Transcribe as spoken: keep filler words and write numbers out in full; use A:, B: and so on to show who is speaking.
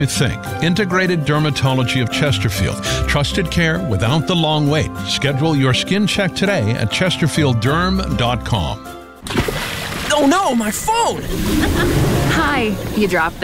A: Think. Integrated Dermatology of Chesterfield. Trusted care without the long wait. Schedule your skin check today at chesterfield derm dot com.
B: Oh no, my phone!
C: Hi, you dropped